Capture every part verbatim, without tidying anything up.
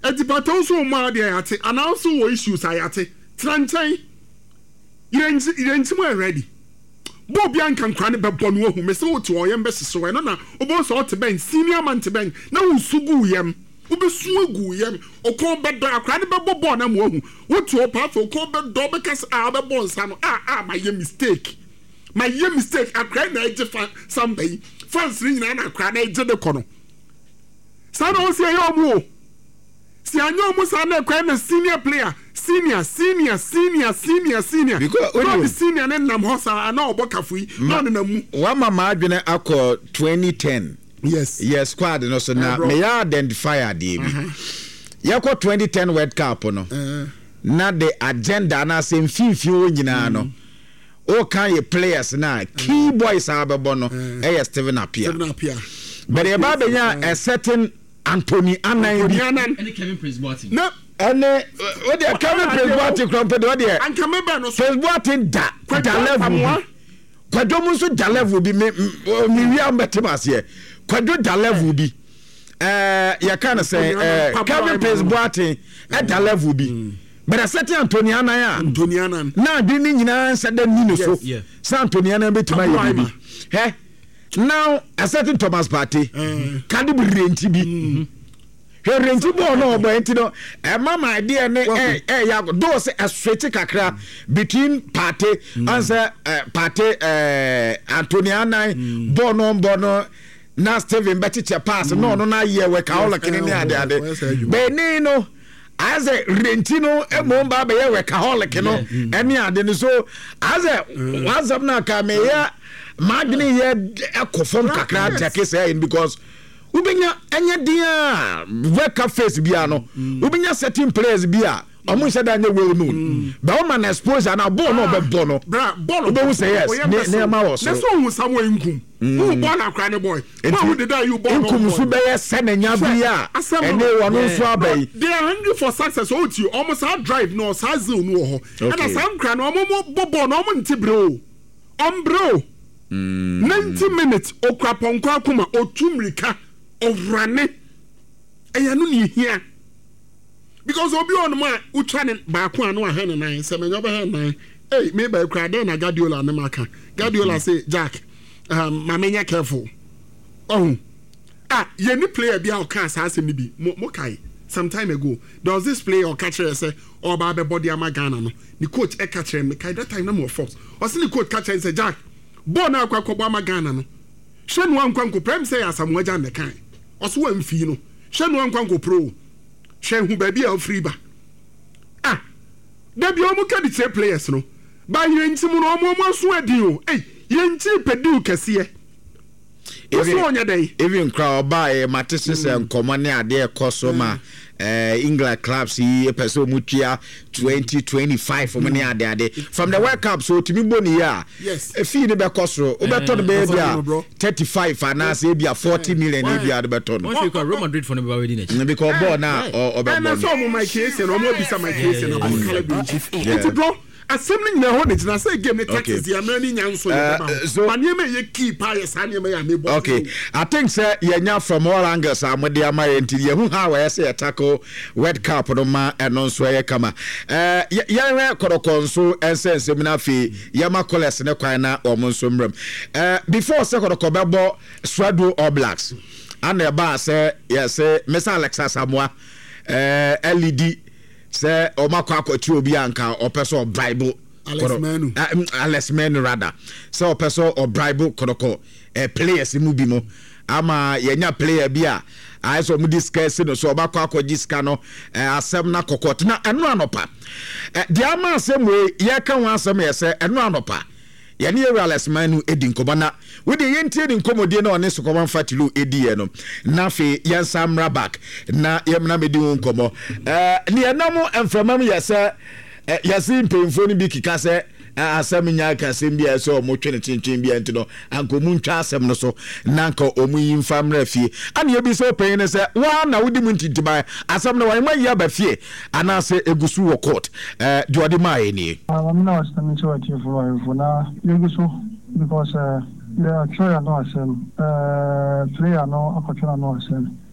Etipato so ma de ayate announce wo issues ayate trantan yenzi yenzi mo ready bo bia nkankra ne bebo no hu me se wo to oyem be sese we no na obo so te ben senior man te ben na wo sugu yem wo be su agu yem okon be da akra ne bebo bo na mo hu wo to pa fa okon be do be kas a be bo nsa no ah ah my mistake my mistake akra na eje fa somebody fans ni na akra na eje de kono sa no se yo mo si anyo mo sa na akra na senior player senior senior senior senior senior because no senior na nam hosa na obokafui no na mu wa mama adwene akọ twenty ten yes yes squad no so na me ya identify ade bi yakọ twenty ten World Cup no na the agenda na sem fifi o nyina no o kan ye players na key boys abebo no eh Steven Appiah Steven Appiah but e ba benya a certain Anthony Anan bi and Kevin Prince Boateng no ene o de Kevin Prince Boateng krampe de o de anka meba no Prince Boateng da da level kwadwo mu so da level bi me mi wi am betemase kwadwo da level bi eh ya kan say eh Kevin Prince Boateng e da level bi but a certain Anthony Anan Anthony Anan na de ni nyina sada ni no so San Anthony Anan betima ye bi he now a certain Thomas Partey can be renti bi he renti bo no obo enti no e mama idea ne eh eh ya do se a switch kakra between Partey and say Partey eh Anthony Anan bo no bo no na Steven Betiche pass no no na ye we ka all kini ne ade ade be ni no as a rentino e mo ba be ye we ka all kini no eni ade no so as a once up na ka me ya madini ye ekofom kakra take say because ubenya anya dia wake up face bia no ubenya certain players bia omo se da nya well known ba o man expose na ball no be ball no bra ball no say yes ne ma wo so na so hu Samuel Nkum who ball akra ne boy who did that you ball Nkum so be yes se na nya bia ene wo no so abai they are hungry for success o ti almost how drive no sa zeal no ho and sam kra no omo ball no omo ntibro ombro ninety minutes okraponko akoma otumrika ovrane eyanu ni hia because obi on ma utwane baako anu ahene nan se menyo be nan eh me ba kra den na Guardiola ne maka Guardiola say Jack um mamenya careful oh ah ye ni player bi a kan sa asem ni bi mo kai some time ago there was this player or catcher say or ba be body ama Ghana no the coach e catcher me kai that time na mo force o say the coach catcher say Jack bon na akwa kobo ama Ghana no hwenu ankwanko prem say asamu agya ne kan oso wa mfi no hwenu ankwanko pro hwenu ba bia free ba ah da bi omu ka di players no ba yenti mu no omu omu so adi o eh yenti pedu kese e even crowd by Matisse and Komane ade ekoso ma uh, England clubs he person mutia twenty twenty-five for many ade ade from the World Cup so timi boni ya yes e fi ni be koso o beto no be bia thirty-five and say bia forty million e bia de beto no what you call Real Madrid for no be already na because ball na o be na so mo my case no mo bisa my case na mo kala bi it's bro assembling na ho na say game ne taxes ya mani nyanso ya ba maniema ye key pa ya sa niema ya mebo okay I think say yenya from all angles amode ama enti ye hu ha we say tackle World Cup no ma eno so ye kama eh ye korokonso ensense mi na fi yama collect ne kwan na omonso mrem eh before say korokobebo Swado All Blacks and e ba say yes say Mister Alexa Samoa eh L E D say o makwa akwati obi anka opeso Bible Alex Menu uh, Alex Menu rather so opeso o Bible kodoko eh players mu bi mo ama yenya player bi a aiso mu discuss no so makwa akwaji ska no asem na kokot na eno anopa eh di ama asem we ye ka wan asem ye say eno anopa yani ye Alex Menu edi nkobana we de yentie di nkomodie na one sokoman fatilu edi ye no na fe yensa mra back na yemna medi nkomo eh ni enam emframam ye say yasi mpemfo ni bi kika say asem nya ka asem bia so mo twene chinchin bia ntino anko mu ntwa asem no so nanka omu yimfa mra fie ana ye bi so pen ne say wa na wudi mu ntintiba asem no wan ma ya ba fie ana say egusu wo court eh de odi mai ni am na asem so ati for for na egusu because uh yeah try no asem uh player no akotwa no asem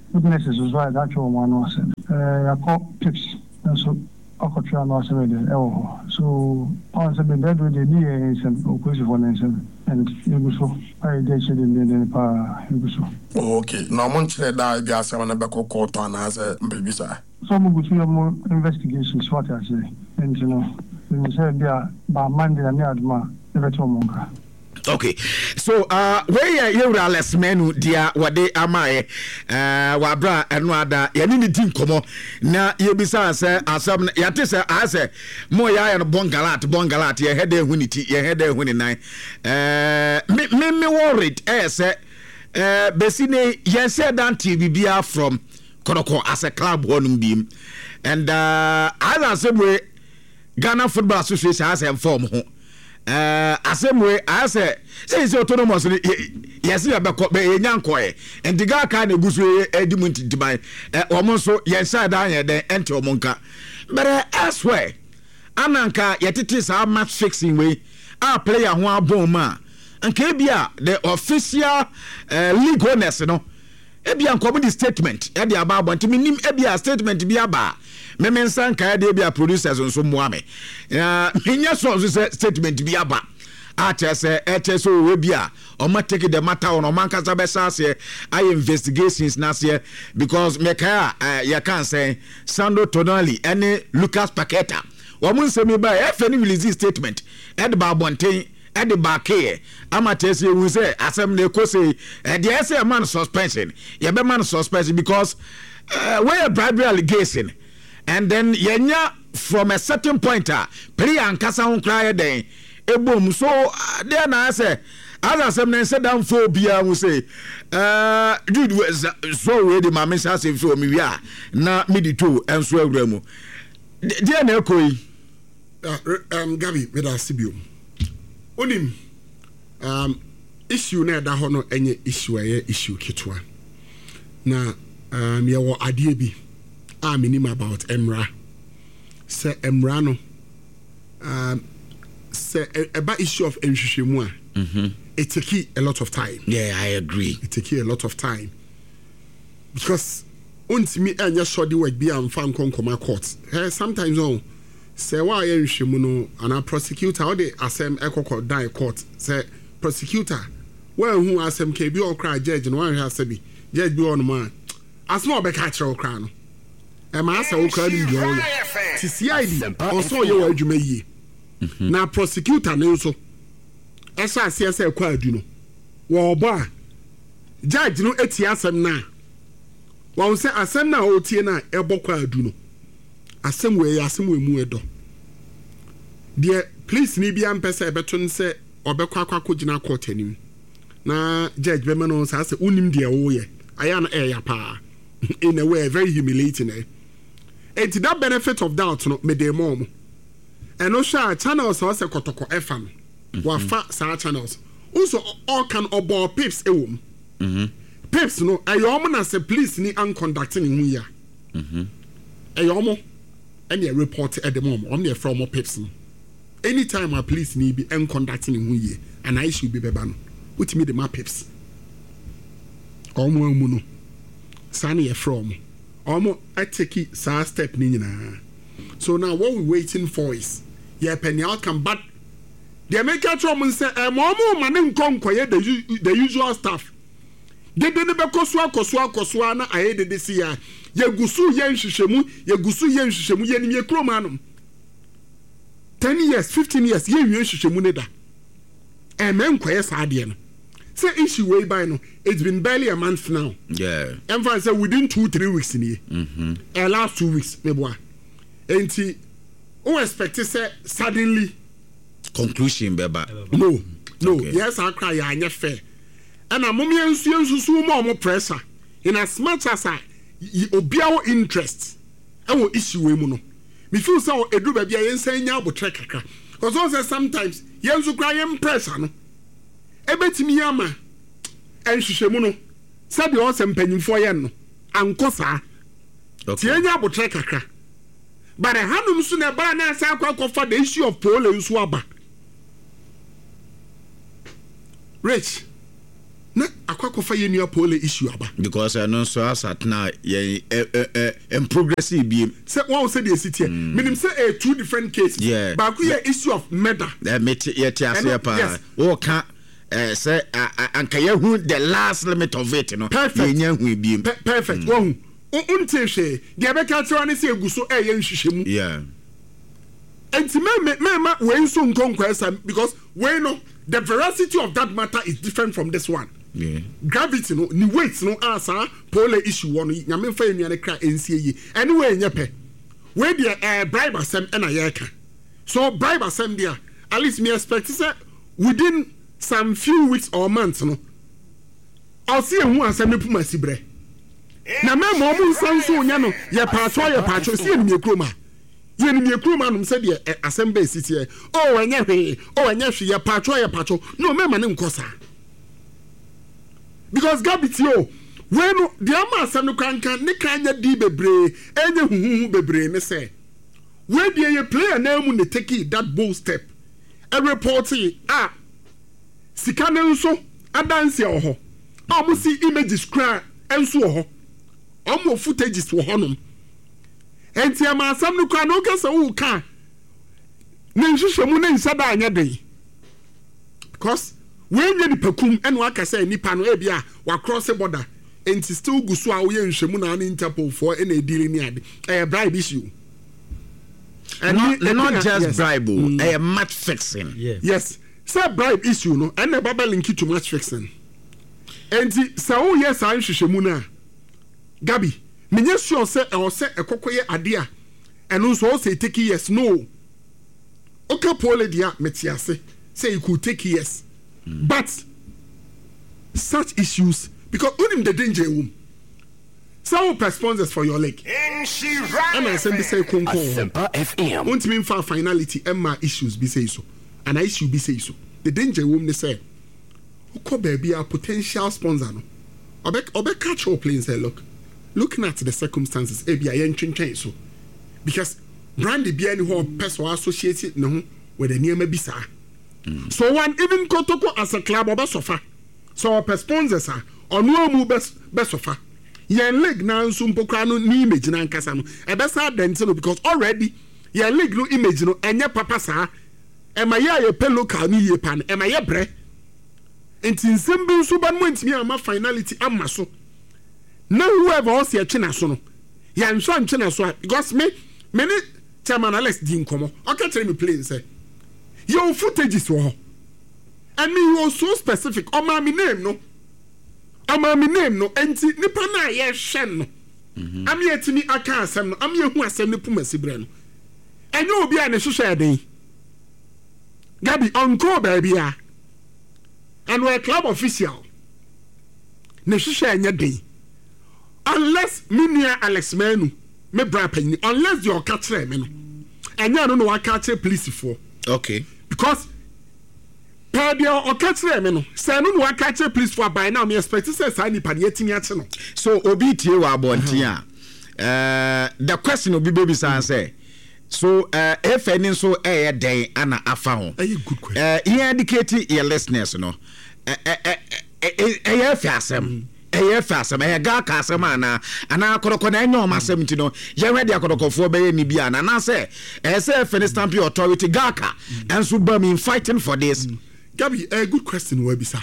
witnesses was right that one was uh I pips and so Okotra no seven ewo so on seven bed with the near some opposition for nation and you so I did shit in the pa you so okay no mon chire da bia se na be court on as a baby sir so mo go to more investigations what I say and you know we say bia ba Monday na adma e to monka. Okay, so uh, where you are less men, dear, what they am I, uh, Wabra and Wada, Yanini Team Como, now you be say, as some Yatisa, I say, Moya and Bongalat, Bongalat, your head there, Winity, your head there, winning nine. Uh, me, me, me worried, eh, say, uh, Bessine, yes, said Dan T V B R from Konoko as a club one beam, and uh, as I said, we Ghana Football Association has a form. Uh, assemble I say say is autonomous yes you be ko be nyanko e and the guy can egusu edimuntu diban eh omo so yensa dan ye den ente omonka but elsewhere ananka yetete sa match fixing we a player ho abon ma anka bia the official uh, league owners no e bia nko the statement e dia ba abon timi nim e bia statement bia ba me men san ka de bia producers nso moa me ya menya so so statement bia ba a chese e chese o we bia o ma take the matter on o man kasa be sase I investigations na se because me ka uh, ya kan say Sandro Tonali and Lucas Paqueta wo mun se me ba e fe ni release statement e de ba bonten e de ba ke ama chese we say asem na ko say e de say man suspension ye be man suspension because uh, where bribery allegation. And then yenya from a certain point ah player ankasa ho kra den ebom so there na say as asem na say down for bia we say uh dude so we the mama say say for me wi na me di to enso awura mu there na ekoi um Gabi me da sibio onim um issue na da ho no enye issue aye issue kitwa na um ye wo ade bi I mean about Emra. Say Emra no. Um, say about issue of Enshishimua. Mm-hmm. It take a lot of time. Yeah, I agree. It take a lot of time because once me and just show the work be am fan kon come court. Hey, sometimes on say why Enshimu no and a prosecutor how they asem ekoko die court. Say prosecutor well who asem K B or cry judge no one has to be judge be on man. As no be catch or cry no. Am I so called you? T C I D also you are Jumayi. Now prosecutor also. S R C S L quite you know. Well, bar judge no etiasem na. One say asem na o tie na ebo kwa adu no. Asem we asem we mu edo. The police ni bia mpese ebeto nse obekwa akwa kogina court anim. Na judge be no say unim de wo ye. Aya na e ya pa. In a way very humiliating eh. And that benefit of doubt no me de mom. And no sure channels also kotoko F M. Wa fa sa channels. Also all can obo pips e wom. Mhm. Pips no ayomo na say police ni an conducting hu ya. Mhm. Ayomo any report at the mom on the from pips no. Anytime a police ni be an conducting hu ye and I should be beba no. With me the ma pips. Omo mu no. Sani e from Omo ateki sa step ni nyina. So now what we waiting for is yeah penny outcome but the American trouble say eh omo mane nkonkoye the the usual stuff. They dey be kosua kosua kosua na aye de de sia ye gusu ye nhwehwemu ye gusu ye nhwehwemu ye nim ye kromanum. ten years fifteen years ye nwie nhwehwemu ne da. Eh men nkoye sa ade no. Say issue way by no, it's been barely a month now. Yeah. And for say within two, three weeks in here. Mm-hmm. And last two weeks, maybe one. And see, who expect to say suddenly conclusion, beba. No, no, okay. Yes, I cry, I fair. And a mummy and so more pressure. In as much as I obey our interest, I will issue way mono. Me feel so a do baby, I ain't saying now, but check. Because also sometimes, yes, you cry pressure, no. Ebetimi yama enhwehwemu no sabe o se mpanyimfo ye no anko saa tie nya abotre kakra but hanum so na ba na asa akwa kofa the issue of pole nso aba rich na wakwa kofa ye nua pole issue aba because I know so as at now ye em progressive be say one say the city meaning say a two different cases yeah but we issue of murder that me ye ti ase pa o ka eh say anka ye hu the last limit of it no ye nya hu bi perfect one unte hwe de be ka tro ne say eguso e ye nhwehwemu yeah enti me me ma we nso nkonkwa esa because we no the veracity of that matter is different from this one. Yeah. Gravity no, ni weight no answer pole issue one. Nyame fa enua ne kra ensie yi. Anyway nyepe. We dey eh bribe asem na yeka. So bribe asem there. At least me expect say within some few weeks or months no. I'll see who asem ne puma sibre. Na me mo mu nsanso nya no ye paatwa ye paatwa see ni ekroma. Ye ni ekroma no se de asem be city e. Oh enye hwe. Oh enye hwe ye paatwa ye paatwa. No me ma ne nkosa. Because Gabitio, when the Ama no can can ne kanya di bebre, enye huhu bebre ne say. When the player name when they take it that bold step, a report ah sikane nso adanse oho. Omo see images cry enso oho. Omo footages wo honom. Enti Ama Asam no kan no kasa wo ka. Ne nhwehwemu ne nsada anya den. Because when you pakum and waka say nipa no ebia wa cross border and still go so awo ye nhwemu na an Interpol for any dealing ni ade eh bribe issue and not, not, not just yes. bribe mm. eh match fixing yes, yes. Say bribe issue no and the baba link to match fixing and say oh yes I nhwehwemu na Gabi menye sure say e o say ekokoye ade a eno so say take yes no okay pole dia metiase say you could take yes. But such issues, because only the danger room. Some sponsors for your leg. And I send say Conco. F M. Won't mean for finality. Emma issues be say so, and I issue be say so. The danger room they say, who could be a potential sponsor? No, Obe Obe catch all planes. Say look, looking at the circumstances, A B I entering so because brandy be any who person associated no with the near maybe sir. So one even Kotoko as a club of a sofa. So per sponsors are or no mu best best sofa. Yen leg now sumpocrano ni image na casano. A best dentino because already yen leg no image no and ya papa sa. Am I ya pello cani ye pan? Am I ya bre? And in Simbu Suban went me on my finality and maso. No whoever else ya china sono. Yan swan china so because me many chairman Alex Dean como. Okay, tell me plain say. Your footages were and me was so specific. Oh, my name no. Oh, my name no. And nipa na ye shen no. I'm here to me. I can't say no. I'm here who I send the puma sibreno. And you will be an issue day. Gabi uncle baby ah. And we're club official. Ne share nya day. Unless me near Alex Menu me bra penny. Unless you're catcher me no. And you don't know what catcher police for. Okay. Because per dia o catcher me no. Say no what catcher police for by now me expect say say ni pan yetimi ate no. So obi tie wa abonti a uh, the question obi baby san say so uh, if any so eh den ana afa ho. A good question. Uh, he indicate your listeners no. Eh eh eh eh fi asem. Eh fi asem eh ga ka asem ana ana koroko na enyo masem ti no. Ye ready akorokofo be ye ni bia na na say eh say Feni Stampede Authority gaka and so ba me fighting for this. Mm. Gabi, a good question we be sir.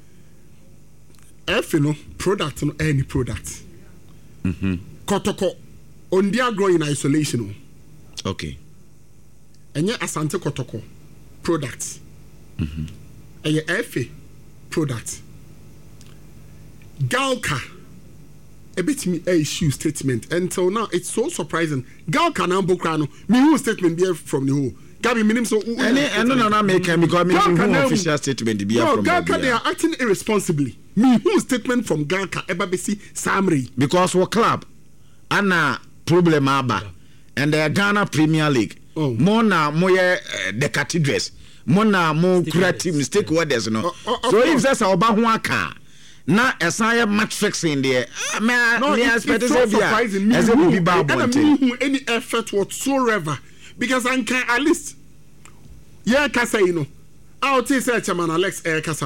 If you know product no any product. Mhm. Kotoko on dia grow in isolation. Okay. Enye Asante Kotoko product. Mhm. Eye Efe product. Galka a bit me a issue statement until now it's so surprising. Galka na mbokra no me who statement be from the whole. Gabi minim so any and no no make him because me who official statement be from Galka they are acting irresponsibly. Me who statement from Galka eba besi Samri because what club ana problem aba and the Ghana Premier League oh. More na moye uh, the cathedrals more na more creative mistake worders no. Uh, uh, so if that's oba ho aka na esaya match fixing there me no, me expect so surprising me as who, be bad and any effort whatsoever because I can at least yeah kasa you know out say chairman Alex Air Kasano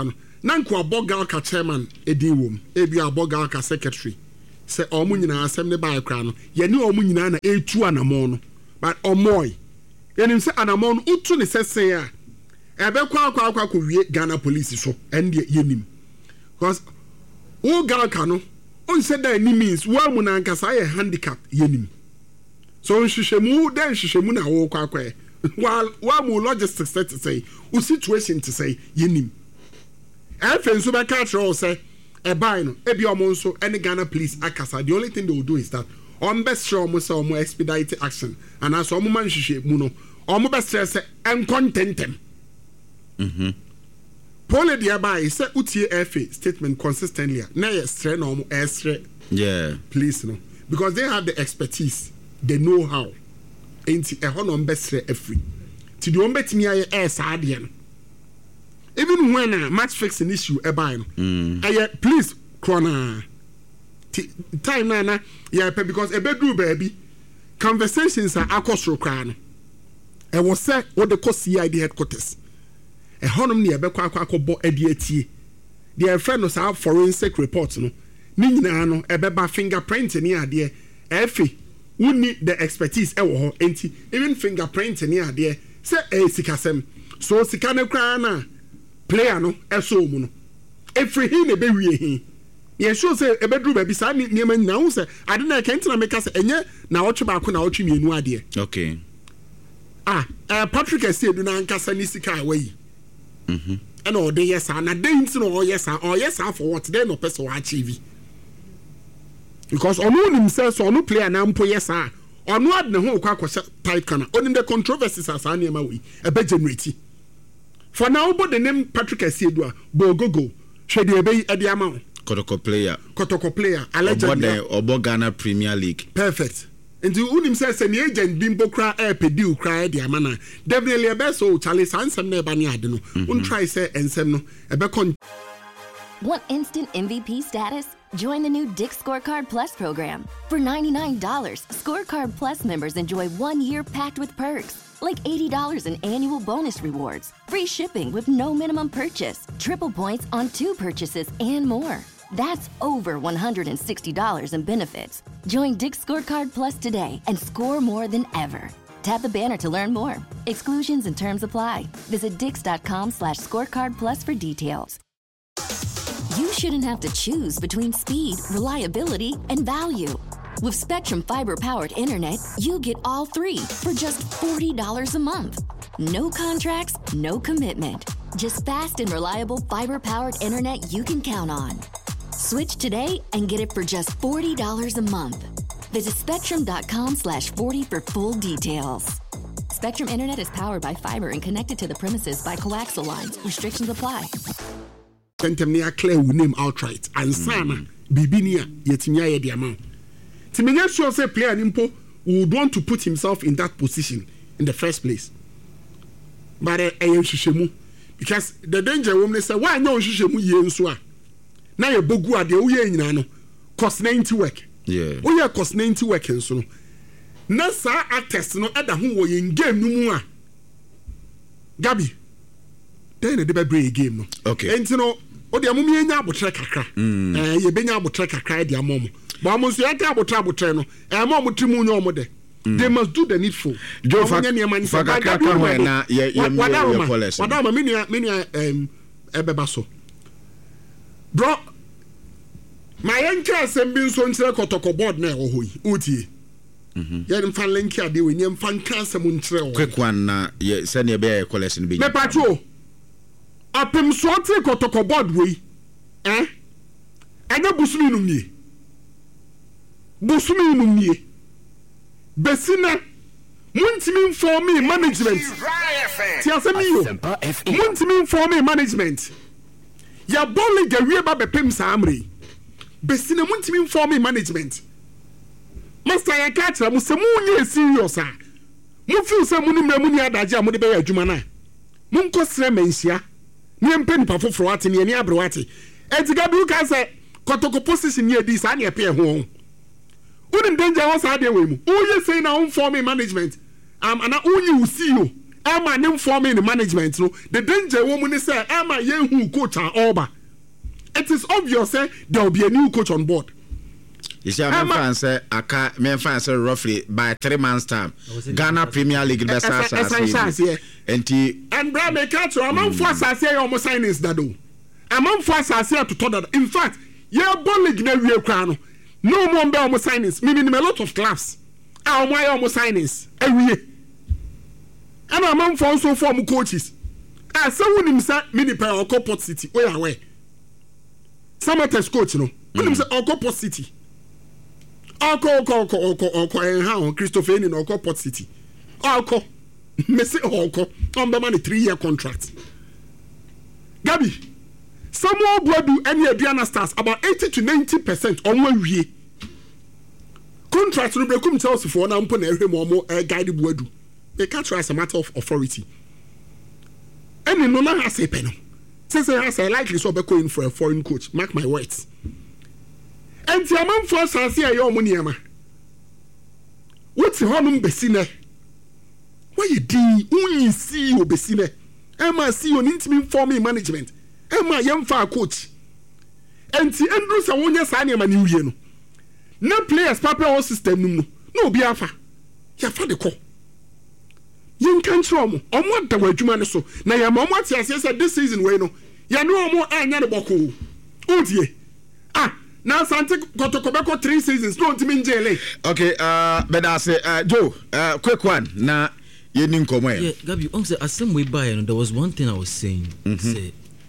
nanko abogal ka chairman edin wom ebi abogal ka secretary se omu nyina asem ne ba ekra no ye ne omu nyina na etu anamon no but omoy yenim se anamon utu ne sesen a ebe kwa kwa kwa ko wie Ghana police so ende yenim because o gal ka no on said that ni means wa mu na nkasa ye handicap yenim so nhwehwemu den nhwehwemu na wo kwa kwa while wa mu logistics set to say o situation to say yenim afen so be catch all say e buy no e bi omo nso any Ghana police akasa the only thing they will do is that on best show omo say omo expedite action and as omo man nhwehwemu no omo best say en contentem mhm Pole dia buy say utie F A statement consistently na ye stre na omo estre yeah police no because they have the expertise they know how enti e ho no best every ti the omo betimi aye e sa de no even when a match fixing issue e buy no mm aye please corner time na na yeah because e bedru baby conversations are akosro kra no e wo say what the C I D headquarters e honom ne ebekwa akwa akobọ ade atie the friend no sa forensic report no ni nyina no ebeba fingerprint ni ade efi woni the expertise e wo ho enti even fingerprint ni ade say e sikasem so sika ne kra na player no eso mu no every he ne be wie he ye sure say ebedru ba bi sa ni niam nyina hu say ade na kenti na meka say enye na otwe ba ko na otwe mienu ade okay ah uh, Patrick Esiedu na nkasa ni sika awayi mhm and all day yes and a day into no yes or yes for what they no person achieve because on himself so no player na mpo yes ah on what ne ho kwa kwose tight kana on the controversies as an ema we e be generate for now but the name Patrick Esiedu bogogo hwe de be e de ama Kotoko player Kotoko player allegedly Obo Ghana Premier League perfect and you unim say say agent bimbo kra e pedi kra de amana definitely e be so Charlie sansem na e ba ne ade no un try say ensem no e be kon. Want instant M V P status? Join the new Dick Scorecard Plus program. For ninety-nine dollars, Scorecard Plus members enjoy one year packed with perks, like eighty dollars in annual bonus rewards, free shipping with no minimum purchase, triple points on two purchases, and more. That's over one hundred sixty dollars in benefits. Join Dick Scorecard Plus today and score more than ever. Tap the banner to learn more. Exclusions and terms apply. Visit dix.com slash scorecard plus for details. You shouldn't have to choose between speed, reliability, and value. With Spectrum Fiber-powered internet, you get all three for just forty dollars a month. No contracts, no commitment. Just fast and reliable fiber-powered internet you can count on. Switch today and get it for just forty dollars a month. Visit spectrum.com slash 40 for full details. Spectrum Internet is powered by fiber and connected to the premises by coaxial lines. Restrictions apply. Tentem ne clear we name outright and sana bibinia yetimiya ye de amount. Timenya sure say player nimpo would want to put himself in that position in the first place. But eh ehwehwemu because the danger woman say why no hwehwemu ye nso a na ye bogu ade wo ye nyina no cost ninety work yeah wo ye cost ninety work nso no na sa artist no eda ho wo ye game no mu a Gabi then the be game no okay enti no o de amum ye nya abotre kakra eh ye benya abotre kakra de amom but amum so ye ta abotre abotre no eh amum trimu nyo omo de they must do the needful Joe fa kakra ka ho na ye ye ye policy wadama menia menia em ebeba so bro my yanka asem so nchire kotoko board na ho yi utie mhm ye mfa link ade we nyem fa nka asem nchire ho quick one na ye se ne be ye collection be me patro apem so tie kotoko board we eh anya busumi num nie busumi num nie besina muntimi inform me management ti asemi yo muntimi inform me management ya bolle gawie ba bepem saamre besina muntimi inform me management master ya katra mu se munye serious a mu feel se muni mra muni adaje a mu de be adwuma na mun kosre menhia ne mpeni pa foforo ate ne ani abre wate etiga bi ka se kotoko position ye di sa ne epe ho wouldn't danger was had away mu uye say na inform me management um ana uyi usiyo Emma nem forming the management no the danger woman say Emma ye who coach and over. It is obvious eh, there will be a new coach on board. You see, I'm fan say aka me fan say roughly by three months time. Ghana Premier League best as yeah. And and bra me catch a man for asase e almost signings that do. A man for asase to to that. In fact, yeah ball league na we kra no. No more be almost signings. Meaning a lot of clubs. Ah, why almost signings? Every and a man for also form coaches. Ah, so when him say mini per or Port City. Where are we? Samate's coach no. When him say or Port City. Oko oko oko oko oko en ha Christopher ni oko Port City. Oko. Messi oko. On be man three year contract. Gabi. Samuel Boadu any Aduana Stars about eighty to ninety percent on one wie. Contract no brekum Chelsea for na mpo na ehwe mo mo guide Boadu. They can't try as a matter of authority. Any no na has a pen. Since I has a likely so be going for a foreign coach. Mark my words. And the man for Sansia your money, Emma. What's the honum besine? Why you did? Who see you besine? Emma see you intimate forming management. Emma young far coach. And the Andrews are one year signing a new year. No players, papa or system. No, no, be alpha. Ya for the call. You can't show me. On what the way you man so. Now, your mom what's your said this season, way no. Ya know more and yana boko. Oh, dear. Ah. Now Sante got to Quebec three seasons. Don't mean jail. Okay, uh, but I say, uh, Joe, uh, quick one. Now, you didn't come Yeah, Gabi, on the same way by, you know, there was one thing I was saying. Mm-hmm. Say,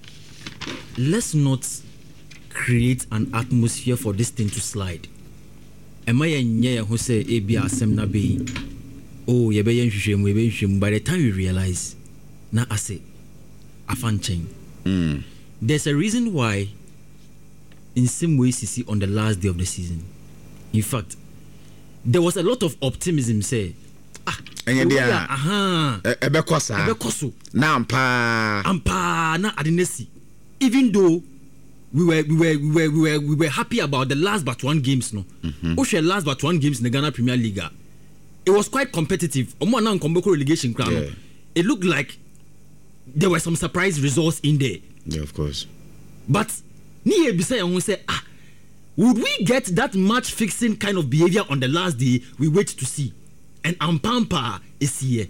let's not create an atmosphere for this thing to slide. Am I a nye who say A B R sem na be? Oh, ye be yen shushem, we be shushem. By the time you realize, na I say, I fan chain. Mm. There's a reason why. In some ways, you see on the last day of the season. In fact, there was a lot of optimism. Say, ah, and yeah, aha, ebekosa, ebekoso, na ampa, ampa, na adinesi. Even though we were, we were, we were, we were, we were happy about the last but one games, no, mm-hmm. Oshe last but one games in the Ghana Premier League. It was quite competitive. Omo na Nkomboko relegation crown. Yeah. It looked like there were some surprise results in there. Yeah, of course. But Ni Ebisa and say, ah, would we get that match fixing kind of behavior on the last day? We wait to see. And Ampampa is here.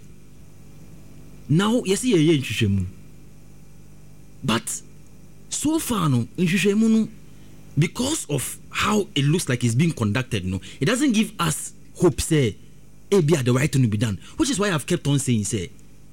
Now, you see a year in Shushemu. But so far, no, in Shushemu, no, because of how it looks like it's being conducted, no, it doesn't give us hope, say, A B the right thing to be done. Which is why I've kept on saying, say,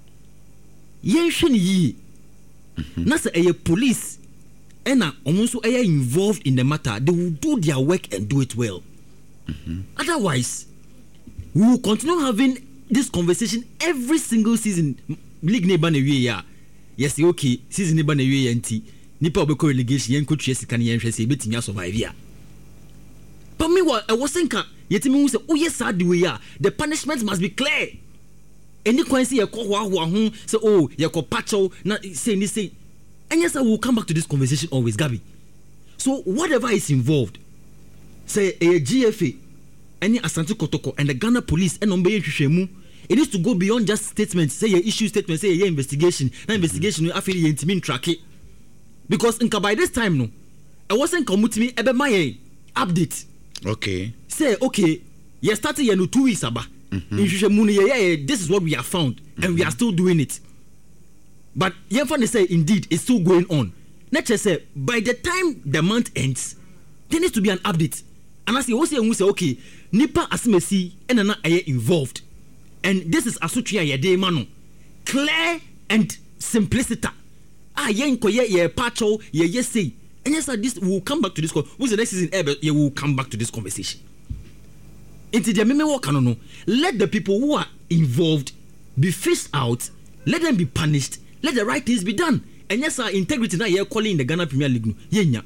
Yen Shen Yi, Nasa a police. And almost are involved in the matter, they will do their work and do it well. Mm-hmm. Otherwise, we will continue having this conversation every single season. League neighbor na we ya. Yes, okay. Season neighbor na we enti. Nipa obeko relegation yen coach yes kan yen hwese e betimi survive ya. But me what I was thinking, yetimi hu say, oh yes, sad the way ya. The punishment must be clear. Any kwan say ye ko ho ho ho say oh ye ko patcho na say ni say. And yes, I will come back to this conversation always, Gabi. So whatever is involved, say a G F A, any Asante Kotoko, and the Ghana police, and Ombe Shushemu, it needs to go beyond just statements. Say a issue statement, say a investigation. Now investigation will affiliate intimate track it. Because in by this time, no, I wasn't commuting me ever my update. Okay. Say okay, you started you know two weeks about. In Shushemu, yeah, yeah, this is what we have found, and mm-hmm. we are still doing it. But Yemfane say indeed it's still going on. Nature say by the time the month ends, there needs to be an update. And I say, what's say say okay, Nipa asimesi and na aye involved. And this is asutria ye de mano. Clear and simplicity. Ah yen ko ye ye pacho ye ye say. And yes, this will come back to this call. Who's the next season ever you will come back to this conversation. Into the meme work no. Let the people who are involved be fished out, let them be punished. Let the right things be done. And yes, our integrity now you're calling the Ghana Premier League. Yenya.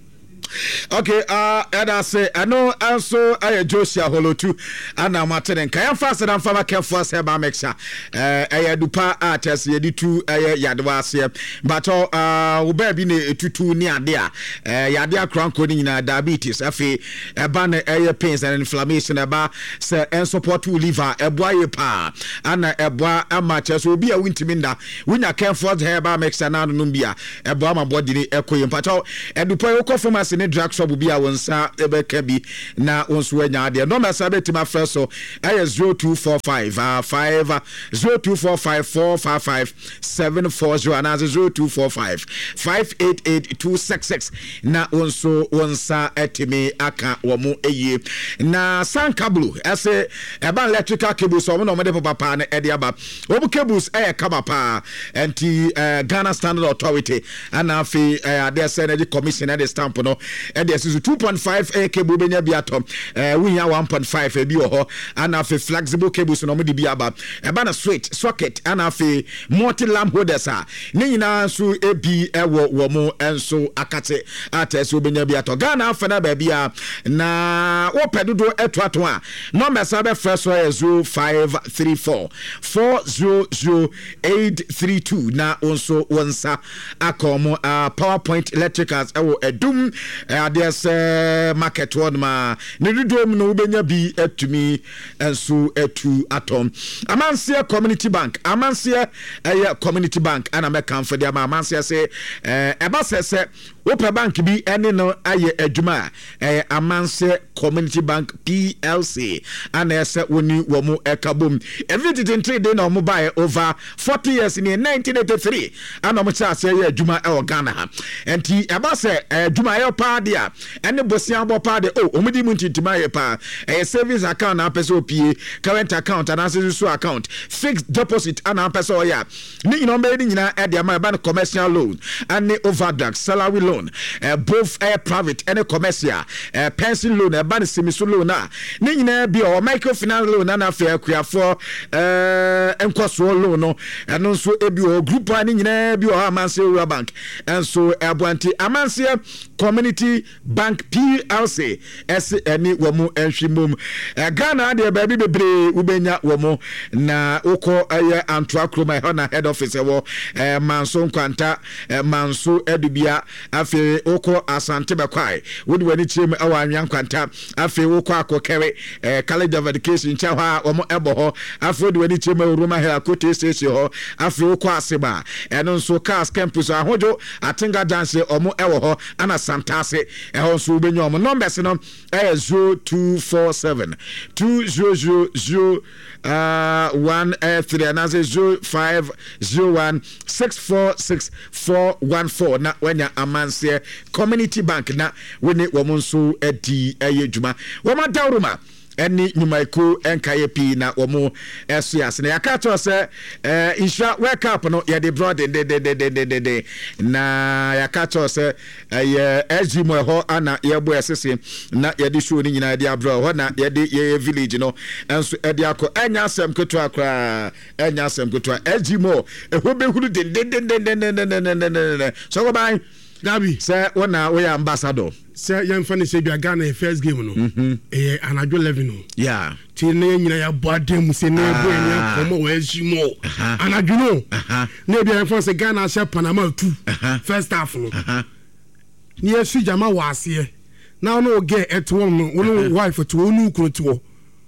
Okay, uh, and I say, I know also I Josia Holotu, and I'm at it. Can I fast and I'm from a care for Seba Mexa? Uh, I do pa artists, you do two Yadwas, but uh, we be to two near there. Uh, Yadia crown coding in diabetes, F a banner air pains and inflammation about and support to liver, a boy pa, and a boy amateurs will be a winter minda. When I can for the Heba Mexa and Numbia, a bomber body echo in Pato, and do pay from us. Ne drug shop will be a one sa ebeka bi na onso anya de no mesa beti ma fresh so eh zero two four five uh, five uh, zero two four five four five five seven four zero and zero two four five five eight eight two six six na onso onsa etimi aka wo mo eye na sanka blue ese eba electrical cables so no de papa na e de aba wo cables eh kaba pa enti uh, Ghana Standard Authority and afi uh, the energy commission at the stamp no and there's two point five a cable benya biatom uh, we have one point five a bi ho and have flexible cables no me bi aba e ba na straight socket and have multi lamp holders a ne nyina so e bi e wo wo mo enso akate ateso benya biato Ghana fa na ba bia na wo pedodo etoato a number sabe first so zero five three four four zero zero eight three two na onso wonsa akomo uh, PowerPoint electricals e wo edum uh, there's uh, market one ma ne dudom no benya bi etumi enso etu atom amansia community bank amansia uh, community bank ana me kan for dia ma amansia say uh, eba sese Opa bank bi ene no aye adwuma eh amanse community bank P L C and ese woni wo mu ekabom everything trade dey no mo buy over forty years in nineteen eighty-three and mo cha say adwuma e o Ghana ha enti eba se adwuma e pa dia ene bosian bo pa de oh omudi mu ntintima ye pa eh savings account na pese opie current account and accessory account fixed deposit and pese o ya ni no be ni nyina e de ma ba commercial loan and overdraft salary loan Uh, both uh, private and commercial uh, pension loan uh, ban semi loan na ni nyina bi o microfinance loan na afia kua for uh enkoso loan no eno so ebi o group ani nyina bi o Amanse Rural Bank and so Abwanti Amanse Community Bank P L C S eni wo mu enhwimom uh, Ghana de ba bi bebre ubenya wo mu na ukọ aye Antwa Kroma na head office wo uh, Manso Nkwanta uh, Manso Edubia afi oko asante bekwai wodi wani chiem awa anwan kwanta afi oko akokere eh, college of education cha ha omo ebo ho afi wodi wani chiem Roma Hill Kote station ho afi oko aseba eno nso cars campus ahojo atinga dance omo ewo ho ana santase eho nso benyo omo numbers no eh zero two four seven two zero zero zero uh one three and zero five zero one six four six four one four na wanya Amanse Community Bank na woni womonso edi eye djuma woma dawruma eni nyumaiko enkaye pi na womo eso yas na yakato se eh insha wake up no ye de broad de de de de de de na yakato se eh ejimo ho ana ye bo esese na ye de show ni nyina de abro ho na ye de ye village no enso e de akọ enya asem keto akra enya asem keto ejimo eho behuru de de de de de de so go bye Gabi say wona we ambassador say yan fani say bia Ghana first game no mhm eh anajo eleven no yeah ti na nyina ya boade mu say na ebo enya komo we jimo anajo no na bia yan fani say Ghana say Panama two first half no ni esu jama wase na no get eto no wonu wife to wonu kunu to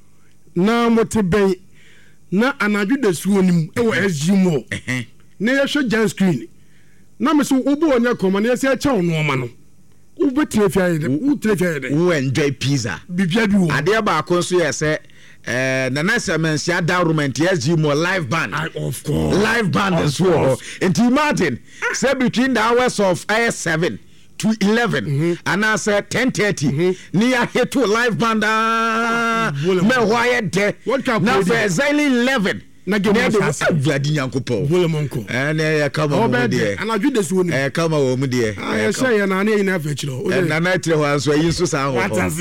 na mote ben na anajo da suonim e wo S G mo na ye show jan screen na me so ubu onya koma na ese cha ono ma no ubetie fia ye u trefia ye u enjoy pizza bibia bi wo ade ba akonso ye se eh na na semensia downroment S G mo live band I, of course live band as well and imagine say between the hours of seven to eleven mm-hmm. and I said ten thirty mm-hmm. near here to live band ah me why de now for exactly eleven na game chance Vladi Nyankopo Wolomonko and eh come on there and I do this one eh come on there I say na na ina fechiro and na na tire ho anso yin so san ho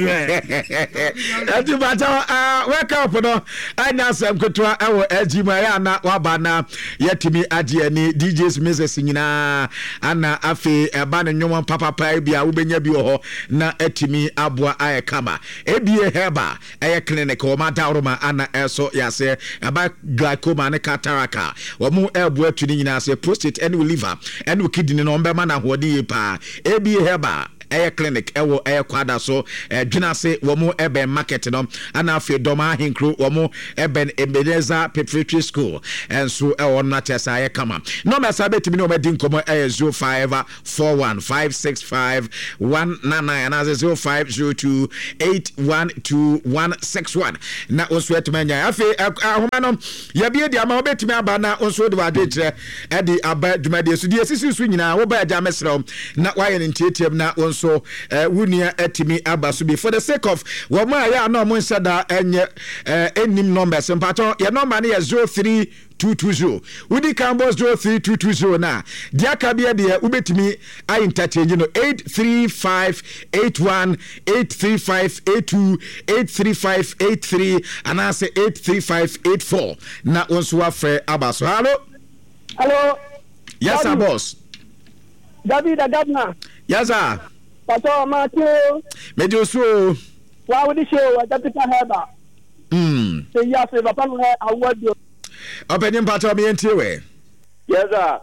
ati bata ah wake up no anya sam kotwa ewo ejima ya na waba na yetimi ade ni D Js Misses nyina ana afi eba ne nwom papa pa bia wo benya bi ho na etimi aboa aye kama ebie heba eye clinic o ma dauroma ana eso yase aba glaucoma ne cataracta wo mu ebo atuni nyina se prostate and liver and kidney no mbe ma na hodi pa ebie heba air clinic ewo air kwada so dwena se wo mu ebe market no ana afi doma hinkro wo mu eben Ebeneza Preparatory School and so ewo na tesa aye kama no me sabe timi no me din komo air zero five four one five six five one nine nine and zero five zero two eight one two one six one na onso etmanya afi ahoma no ya bie dia ma obetimi aba na onso de wade kire e di aba dwumade so di esisi so nyina wo ba ja mesrew na waye ntietem na so uh, wunia etimi abaso be for the sake of woma ya na mo nsada enye uh, enim numbers mpato your number na zero three two two zero udi cambo zero three two two zero na dia ka bia de ubetimi I entertain you know eight three five eight one eight three five eight two eight three five eight three and I say eight three five eight four na onso afre abaso. Hello hello yes sir boss David the governor yes sir Pato Matthew. Medio so. Why would you show what Deputy Heber? Hmm. Say yes, if I can have a word. Opening Pato me and Tiwe. Yes, sir.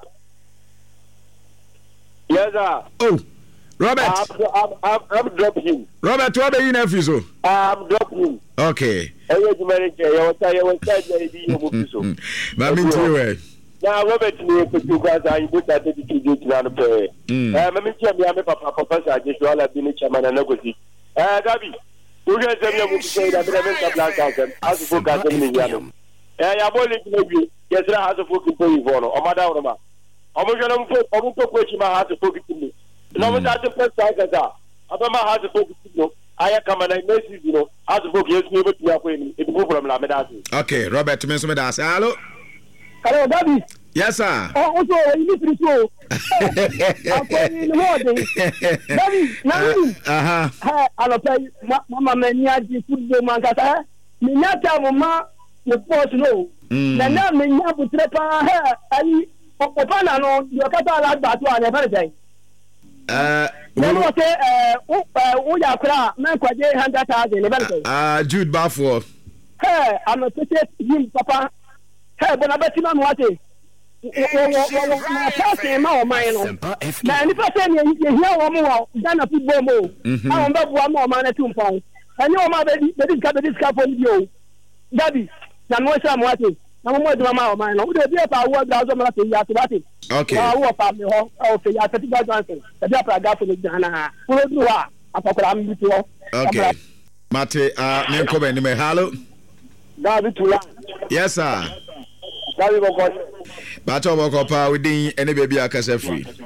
Yes, sir. Oh, Robert. I'm, I'm, I'm dropping him. Robert, what are you nephew so? I'm dropping him. Okay. I was married. I was tired. I was tired. so. Mami Tiwe. Now, Robert, you put you guys are able to dedicate to the prayer. I'm a member of Papa Professor. I just want to be a chairman and negotiate. Uh, Gabi, you guys are going to say that I'm a black person. As a folk, I'm a million. I'm only to be yes, I have a folk in Polyvono or Madame. I'm going to put question my heart to focus to me. No, that's the first time that I'm a heart to focus to you. I come and I message you know, as a book, yes, me, but you are going to move from Lamedasi. Okay, Robert, Mister Medas. Hello. Hello, Daddy. Yes, sir. Oh, also, you need to show. I'm going in the morning. Daddy, now, uh huh. I'll pay Mamma Mania, the food, the Mancata. Minata, Mamma, the post no. The name Minya would trepa her. I, Opana, no, your Cata like that one, everything. Uh, then what say, uh, we are cra, man, quite a hundred thousand, everything. Ah, Jude Bafford. Hey, I'm a pretty him, Papa. Hey, but I bet you know what it is. My person, my mind. Now, if I say you hear one more, then a football more. I'm about one more man at two pounds. And you know, my baby, that is got this cup on you. Daddy, now what's I'm watching. I'm more than my mind. Would there be a power that I'm not in that about it? Okay. I will find the whole of the Athletic Johnson. The Japa got to the Jana. Who do I? I'm with you. Okay. Mate, uh, me come in. Hello. David Tula. Yes, sir. David Bokos. But I walk up with any baby I can say free. Hey,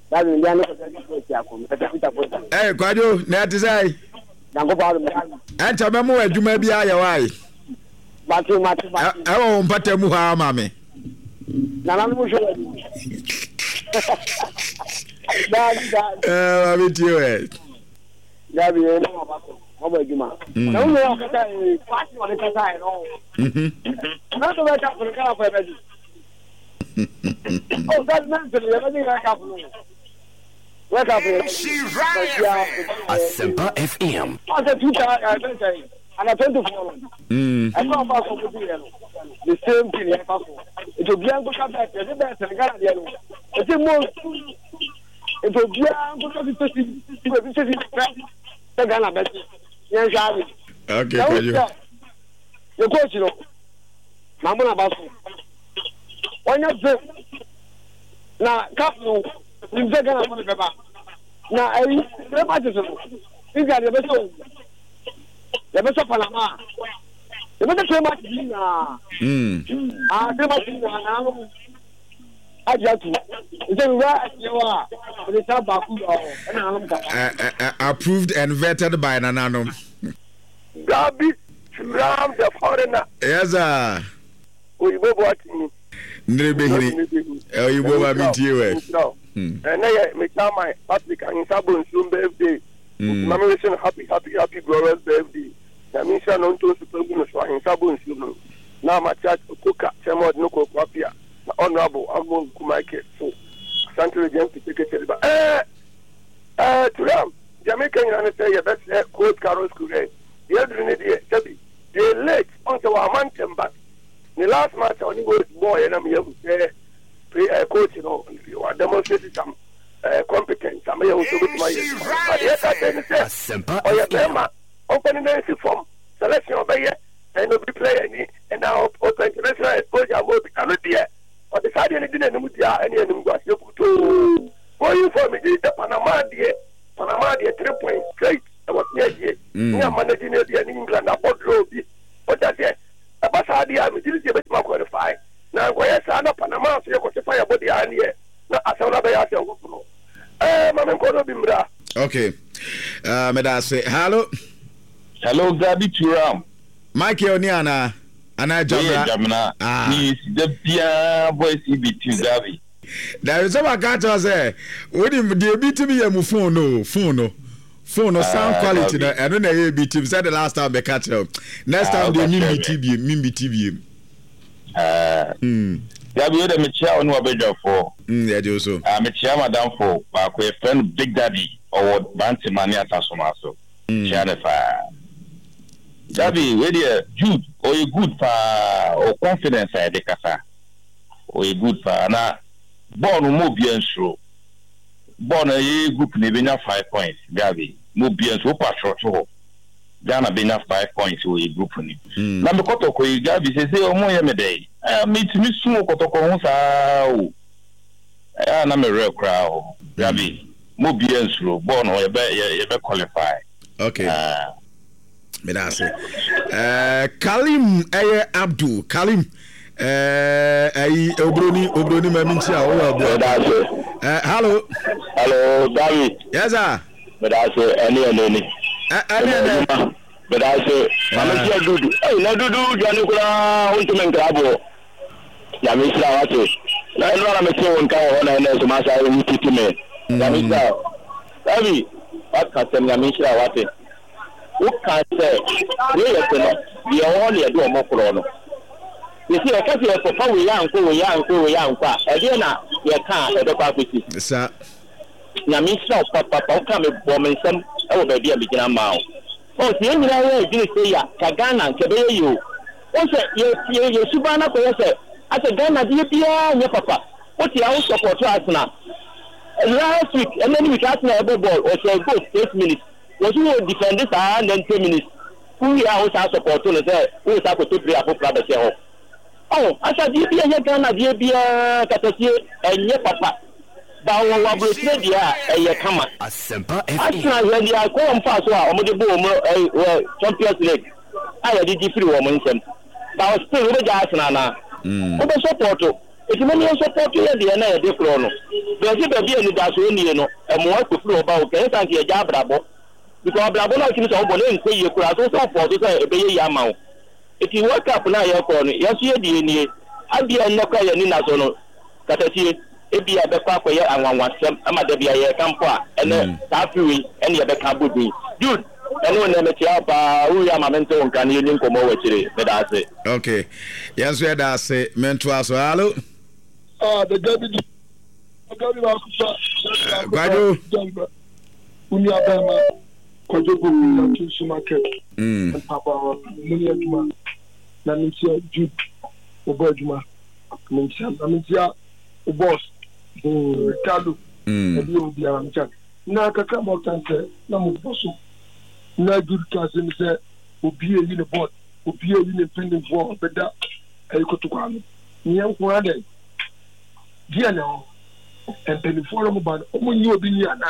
Quadu, net to say. And tell me where you may be a why. Matu, Matu, I won't put a muha, mammy. Uh, with you, David. Oh, you man. No, we are going to party on the side. Mm-hmm. Not to wake up for the car for everything. Oh, that's mentally everything I have. Wake up here. She's right. Asempa F M. I said two times, and I turned to follow. I saw about the same thing. It will be able to come back. It's a better than it's a more. It will be able to see the Ghana better. Yes, okay, can you? The coach, you know, Mamma Basu. Why not? Now, Captain, you take a money paper. Now, I remember you got the best one. The best of Panama. The best of Panama. Hmm. Ah, the best of Panama. I just it's a right you are. It's a Baku approved and vetted by Nanano. Gabi Ram the foreigner. Yes, sir. oyibo bo ati ndre behiri oyibo ba mi tie we eh na ye me chama Patrick Ansabo Nsum birthday mama wish you happy happy happy glorious birthday na mi sha no nto super gu no so Ansabo Nsum no na ma chat koka chemo no ko kwapia na honorable Agbo Kumake so Central Agent Secretary ba eh eh turam Jamaica you say your best coach Carlos Kure the other need the tabi the late on the one back the last match on the boy and I'm here say uh, coach, you know, you are demonstrating some uh, competence. I'm here also with my but yes, I can say, oh, yeah, Bema, opening the form, selection of a year, and no be playing, and now open international exposure, I will be cannot be here. But the side of the dinner, and you got you to for you for me, the Panama, dear, Panama, dear, three points straight. I was near here, near managing in England, I bought road, but that's it. A bus idea, I'm still able to qualify. Now, where Sana Panama, so you got fire body and here. Now, I saw that I said, eh, Mamma Bimra. Okay. Uh, Meda say, hello. Hello, Gabi Turam. Mikey Oniana. Ana Jamna. Ah. He's the Pia voice E B T Gabi. There is a catch us there. When you be to be a phone, no, phone, no. Phone or sound quality. I don't know B T V. Said the last time they catch up. Next time they mean B T V, mean B T V. Ah, hmm. Gabi, you're the chair on what better for. Hmm, yeah, do so. I'm a chair, madam, for my friend Big Daddy or Banty Mania Tasomaso. Channefa. Gabi, where you Jude or you good for or confidence at the casa or you good for now. Born move bien through. Born a group living five points. Gabi, move bien so patrol. Ghana been five points with a group on it. Now, the Kotoko, Gabi says, oh, my day. I meet me soon, Kotoko. I'm a real crowd. Gabi, move bien through. Born or you better qualify. Okay. But I say, uh, Kalim Aye Abdul, Kalim, uh, Aye Obroni, Obroni Mamintia, oh, uh, hello. Hello, David. Yes, sir. But I say, any and any. But I say, I'm a good. Hey, no, do do, Janukura, Ultimate Grabo. Yamisa, what is? I know I'm a two car on and as a master in Kitime. Yamisa, David, what can Yamisha, what is? Who can say, we are only a do a more. You see, I can't see a papa we young, go young, go young, again, you can't at the party. Sir, Yamisha, Papa, come a woman, some over there begin now. Oh, the end of the day, say, Kagana, Kabe, you. What's it? You Subana, I said, Ghana, dear, your papa. What's the house support us now? Last week, and then we can't know about ball, or so good, eight minutes. Was you defend this and then ten minutes? Who we are also support to the who is up to three or four. Oh, I said, dear, dear, Ghana, dear, dear, Katasia, and your papa. Bawo wa brosne dia eye kama Asempa F M Arsenal when dia ko mfa so a omo de bo mo eh Champions League aye di di free wo mo nsem bawo still we ja Arsenal na o be support e ti mo ni support ye de na ye de kro no be ji be bi eni da so ni no e mo wa ko free o ba o ke san ke ja brabo because brabo na kini so bo le nko ye kura so support so e be ye ya ma o e ti world cup na ye ko no ye so ye di ni abi en no ka ye ni na so no katati ebi ya beka akoye anwanwasem ama da bia ye kampo a ene tafiwi ene ye beka bodi dude ene ne me tia pa wu ya mamento nkan ye ni nkomo wachire me da ase. Okay, yes we da ase mento aso. Hello. Ah, the Gabi Gabi wa kusa Gwado uni abema kwajogo ya tusu market mm papa muni aduma na ntia Jude obo aduma ntia na ntia boss Ricardo ebi obi amcha na kaka mo tanse na mo boso na good cousin say obi eyi ne board obi eyi ne pending for beda e ko to kwano nyen ko ade dia na en pending for mo ba o mo nyi obi ni ana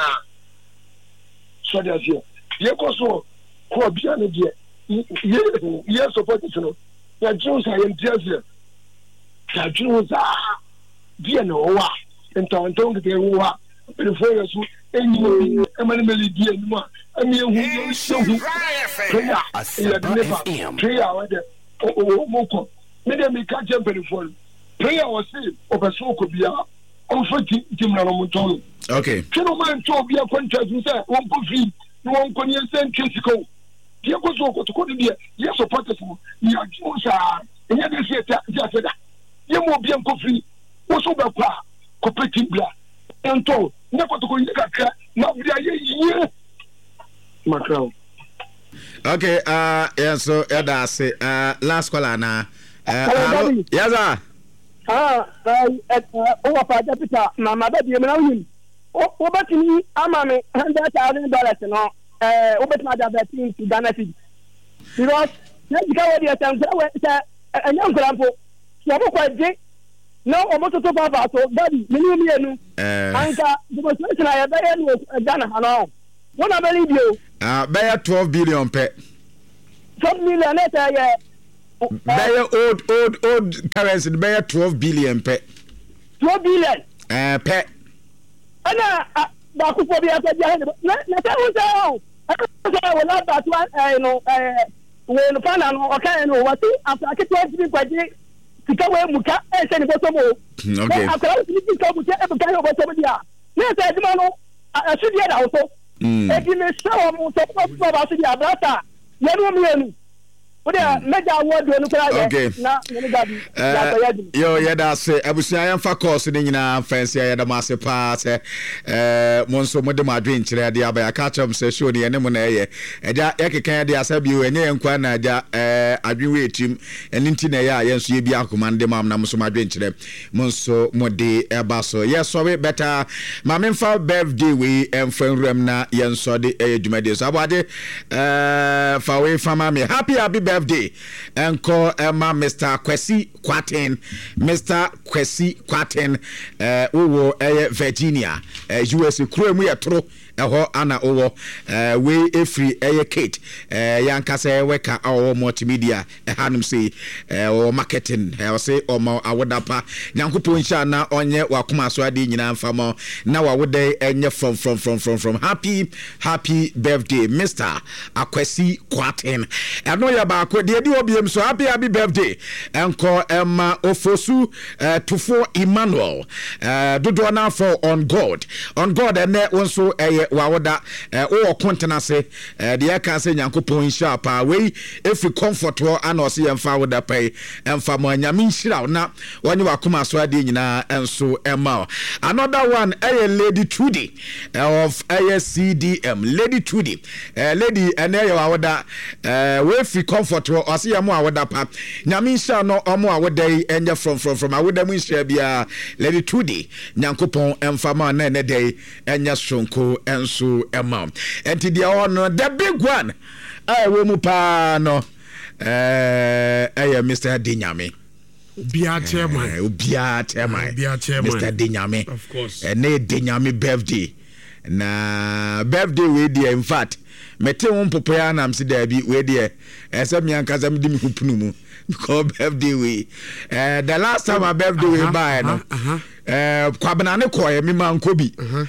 so dia dia dia ko so ko obi ana dia ye ye support it no ya jones ayem dia dia ya jones ah dia no wa então então que wa ele foi isso ele não é mais ele dia não a minha rua não show ele é de neva tria onde o o moco me de me catch up before prayer was say obeso ko bia on for team na mo ton okay kino man to bia contract say won po free no won ko ni sen twesiko dia ko so ko to ko dia yes supporters mo ya ju sa enya de se ta ja se da ye mo bia ko free wo so be kwa ko petit bla ento ne ko to ko yika ka na bia ye ye macron. Okay, uh, yeah, so yeah, that's it. Uh, last caller now. Uh, hello, yes, sir. Ah, uh, over for Peter, Mama, baby, you know him. Oh, over to me, I'm a hundred thousand dollars, you know. Uh, over to my other thing to benefit. Because let's go with your time. A young grandpa, you have quite big. No, almost to talk about so, daddy, million. Anka, the most person I have ever was Ghana, hello. What I believe you. Uh, buy twelve billion pe. twelve million, yeah. Buy old, old, old currency, buy twelve billion pe. twelve billion? Uh, pe. And uh, Baku for the other behind the Let me tell you, I will not that one, I know, uh, when the fan or can know what after I get twelve billion to go away, Muka, and send it to okay. After I see you come with every kind of whatever they are. Yes, I don't know. I should get also. If you may show them what to the Abrata, Yenu. What are major word to look at? Okay. Yo, yeah, that's it. I was saying for course in the fancy, I had a massive pass. Uh, Monso Modema drink, the Abba catch up, say, show the anemone. And that Eka can accept you and then Quana, uh, I be with him and Intina, yes, you be a command, the Mam Namusoma drink, Monso Modi Abaso. Yes, sorry, better. Mamma for birthday, we and friend Remna, Yen Sodi, age medis. About it, uh, for away from mommy. Happy, happy birthday. And call Emma Mister Kwesi Kwaten, Mister Kwesi Kwaten, uh, Uwo, uh, Virginia, uh, U S A crew, we are true. Eho ana owo eh we efri eye Kate eh yanka say weka awo multimedia eh hanum say eh o marketing eh say o ma awodapa nyankopon sha na onye wakoma so ade nyina mfamo na wawode enye from from from from from happy happy birthday Mister Akwesi Kwaten eno ya ba ko de de obiem so happy happy birthday enko Emma Ofosu eh Tufo Emmanuel eh dodo na for on God on God ene wonso eh wawoda eh o kontena se eh de aka se nyankopon hia pa we efi comfort ho ana o se yemfa woda pai emfa mo anyame nhira na wonye wakoma so ade nyina enso ema another one eh Lady Trudy eh, of A S C D M Lady Trudy eh lady ene ye wawoda eh we fi comfort ho o se yemo awoda pa nyame nhira no omo awoda enye from from from awoda mu nhira bia Lady Trudy nyankopon emfa ma na ene dey enye sonko enso emam enti dia ono the big one eh we mu pa no eh eh Mister Dinyame Bia chairman Bia chairman Mister Dinyame of course eh na Dinyame birthday na birthday we dia in fact mete won popoya na msi da bi we dia esa mi ankaza mi dimi kupunu mu because birthday we eh the last time my birthday we buy no eh kwabena ne koye mi man kobi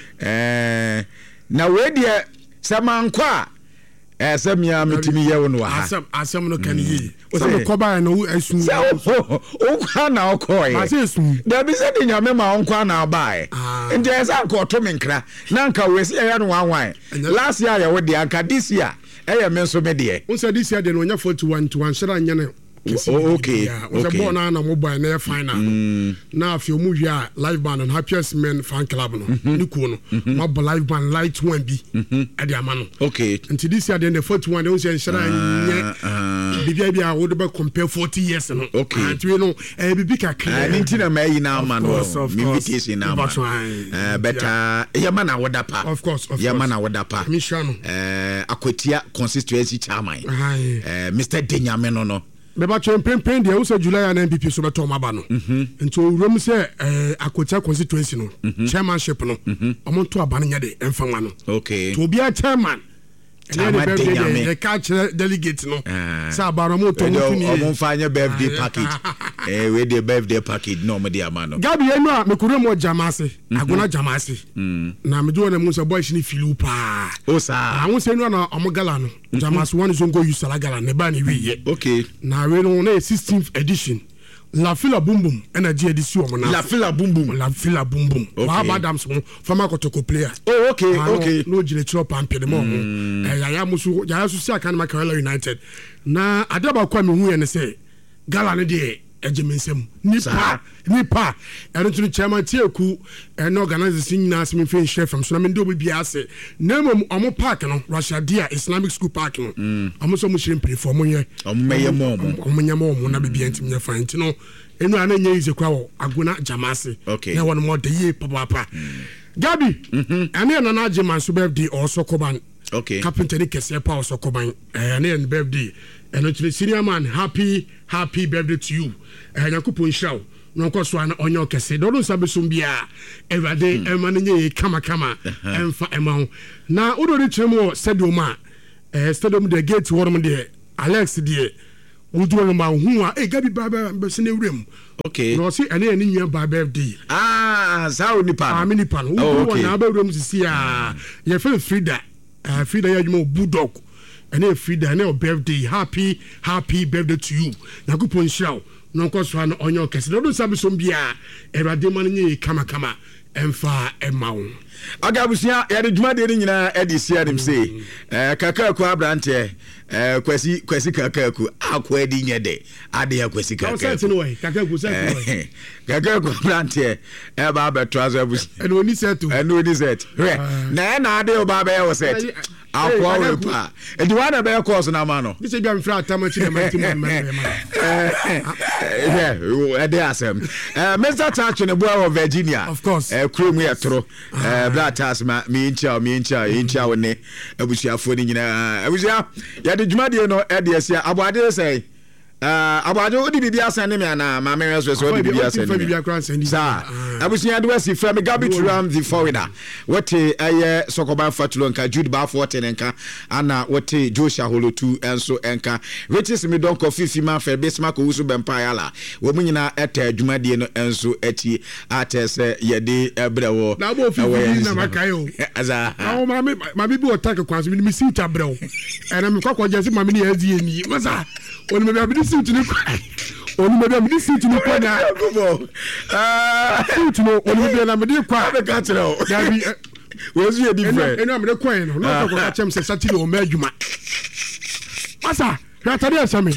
eh na we dia samankwa eh samia metimi ye wono ha asam asam no kan yi sam ko ba no asu o kwa na o koye da bi se de nyame ma on kwa na ba e nje esa ko to menkra na nka we se ya no wanwan last year ya we dia anka this year eh ya menso me de un se this year de no nya forty-one to one shira nya ne Oh, okay, okay. Born na mobile na final. Na fi omu wi a live band and happiest men fan club no. Ni ku no. Ma bo live band light one bi. E de ama no. Okay. Until this year then the forty-one they say shara nye. Bibia bia wo de be compare forty years no. Okay. And we know eh bibi kakra. Ah nti na mai na ma no. Invitation na ma. Eh better ya ma na woda pa. Of course, of course. Ya ma na woda pa. Mi sha no. Eh Akwatia constituency chairman. Eh Mister Dinyame no no. Beba chen pen pen dia wo say July and M P P so beto ma ba no nti owuram say eh Akwatia constituency no chairmanship no omo to aba no nya de emfa nwa no okay to bia chairman and the birthday the catch delegate no say abaro mo to mo tuni omo fa nya birthday package eh we the birthday package no mo dia ma no gabi enu a mekure mo jamase agona jamase na me do na mo say boy shini filu pa o sa awon say enu na omo gala no jamase one zo go use sala gala ne ba ne wiye okay na we no na sixteenth edition La Fila Boom Boom energy edisi o mo na La Fila Boom Boom La Fila Boom Boom wa Adams mo former Kotoko player oh okay okay no jire chiro pampe de mo eh yaya musu yaya su sia kan Makerela United na adaba kwa me hu ye ne say gala ne de ejemensem nipa nipa eno tunu chairman tieku en organization nyina se me fin share from so na me ndo bi ase na mom omo park no Rashadia Islamic School Park no omo so mo shire mpiri for mo ye omo meye mo omo nya mo mo na be bi antim nya fan ti no enu ana nya ize kwa wo agona jamase na won mo de ye papa papa Gabi ane na na Jema so birthday also koban okay carpenter ni kese pa also koban eh na birthday eno tunu senior man happy happy birthday to you eh yakupon show no koso an onyo kese do don sabe som bia everade ema nye kama kama emfa ema na udo ri chemo stadium a eh stadium the gate worum de Alex de udo no ma hu a eh Gabi baba besene wrem okay no si ene ene nwa ba birthday ah sao nipa ah mi nipa no udo na ba wrem sisi a ye fe Frida eh Frida ya jmo Bulldog ene Frida ene birthday happy happy birthday to you yakupon show no koso an onyo kese do sabe som bia erade man nye kama kama emfa emawo agabusia ya de dwuma de nyina edisi adem say eh kakaku abrante eh kwasi kwasi kakaku akwa edi nyede ade ya kwasi kakaku kakaku say kakaku abrante e ba beto azabusi eno ni setu eno ni set na na ade o ba be o set akwa we pa e di wana be course na ma no this be am fra atamachi na manti mo ma eh eh ade asem eh Mister Touch ne boa of Virginia of course eh kremu ya tro eh black task ma me ncha me ncha ncha woni abusiafo ni nyina abusia ya de dwumade no e de asia abode say Uh, abade odi bibia san ne me ana ma me reso so odi bibia san ne sa abusia de wasi fra me Gabi Turam the forwarder what aye sokoban fatulo nka Jude ba forty nka ana what Joshua Holotu enso enka riches me don coffee fi man fe besma ko wusu bempa yala wo munyina eta adwumade no enso ati atese yede ebrewo na bo fi na makayo aza awo ma me ma bi o take kwanso mi si ta brewo ena me kwakwa jesi ma me ne azi eni masa oni me bi si tuni oni me bi si tuni kwa na ah si tuni oni me na me di kwa be ka tire o Gabi wozu ye different eno me de kwa no no ko ka chem se satire o ma adwuma masa ratade asame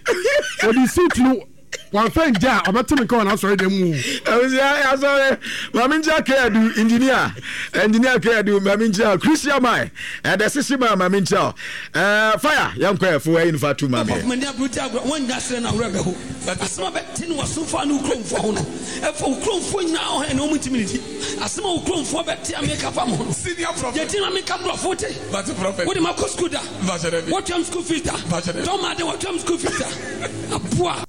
oni si tuni one friend ja obetim ko na sorry dem mu ya sorry maminja kedu engineer engineer kedu maminja Christian mai and the sisima maminja eh fire yankwa fo in fa tu mame mani abruti agro won nyasre na wura be ho asema be tin waso fa no kromfo ho no e fa kromfo nya ho e no mutimiti asema o kromfo be ti ameka fa mo senior prophet ye tin ameka brofo te but prophet what ma ko school da what am school filter don't matter what am school filter apua.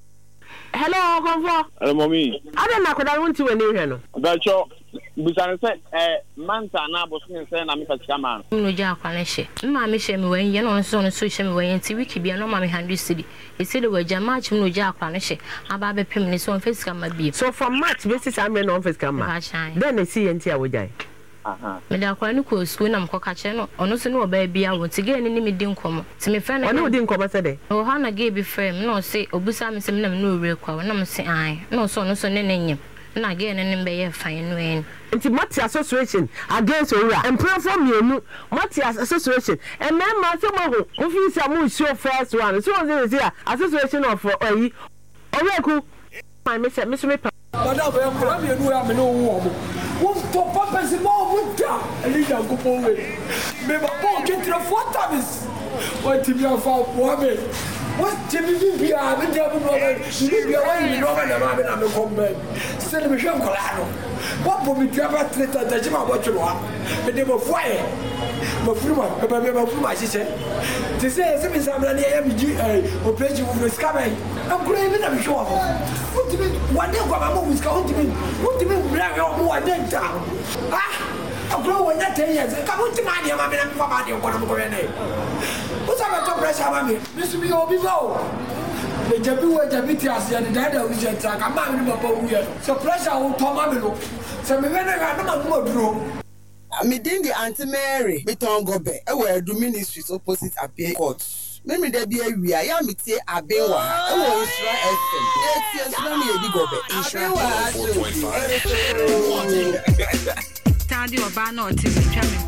Hello, Convo. Hello, mommy. I don't know what I want to anywhere. But you, Busan said, eh, Manta, Nabosin, and I'm a scaman. No, Jack, I say, Mammy, shame me when you're on so social way and T V, no mammy handy city. He said, well, Jamach, no Jack, I say, about the permanent on face come be. So from March, Missus Amen office come, then they see and tear with die. Aha. Me da kwa ni ko school na mko kache no ono se no ba bia wo tige ni ni me din komo ti me friend ono din komo se de o ha na ge bi frame no se obusa me se me na me no wure kwa na me se ai no so no so ne ne nyem na ge ne ne be ye fan no en nti Mati association against owura employer from you Mati association and men ma se mo ho o fi sa mo show first one so on say association of oyi oweku my me se me so me Bada be employer me no ya me no wo mo wo to papa se mo wo ta eli da ko po we me ba po ke tra four times what ti bia fa po me what ti bi bia me da bu no be ni bia wa ni no ba na ma be na me ko be se le me hwe nkola no what po mi tra ba treta da ji ma bo twelo ha me de mo foye mo furu ma be be mo furu ma hyehyɛ ti se se mi samla ne ya mi ji eh o page wo ska ba am kura mi na mi hwe wa wo ti bi wa de kwa ma mo ska wo ti bi wo ti bi bra ga mo wa de ta ah akura wo nya ten years ka mo ti ma de ma me na mi fa ma de ko na mo ko ne wo sa ba to pressure ma mi mi su bi obi go le jabi wo jabi ti asia de da da wo je ta ka ma mi no ba wo ye so pressure wo to ma mi no so me we na ga na ma mo duro. Me din the Auntie Mary, Biton Gobe, e we do ministries opposite Appeal Court. Memi de bi awia ya metie abewa e wo Isra F M etie nsuna me edi gobe abewa so Tadi oba na o ti twa me